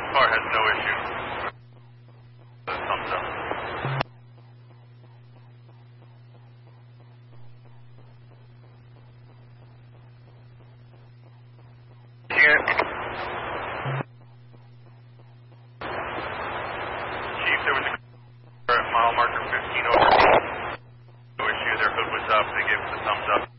Car has no issue. Thumbs up. Here. Chief, there was a car at mile marker 15 over. No issue, their hood was up, they gave us a thumbs up.